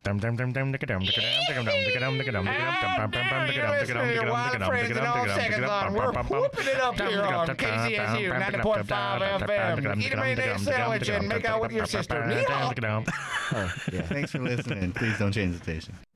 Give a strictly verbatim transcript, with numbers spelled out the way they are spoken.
Dum dum dum dum dum dum dum dum dum dum dum dum We're whooping it up here on K Z S U ninety point five F M. Eat a mayonnaise sandwich and make out with your sister. Oh, yeah. Thanks for listening. Please don't change the station.